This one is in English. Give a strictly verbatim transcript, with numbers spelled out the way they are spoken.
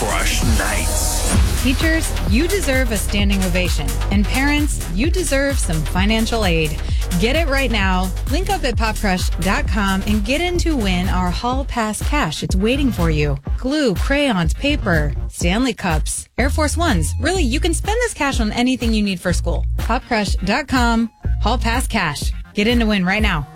Crush Nights. Teachers, you deserve a standing ovation. And parents, you deserve some financial aid. Get it right now. Link up at pop crush dot com and get in to win our Hall Pass cash. It's waiting for you. Glue, crayons, paper, Stanley cups, Air Force Ones. Really, you can spend this cash on anything you need for school. pop crush dot com, Hall Pass cash. Get in to win right now.